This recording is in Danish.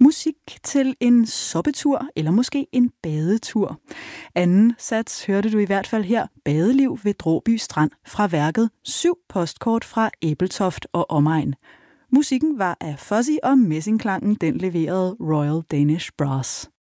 musik til en soppetur eller måske en badetur. Anden sats hørte du i hvert fald her, Badeliv ved Dråby Strand fra værket 7 postkort fra Ebeltoft og omegn. Musikken var af Fuzzy, og messingklangen den leverede Royal Danish Brass.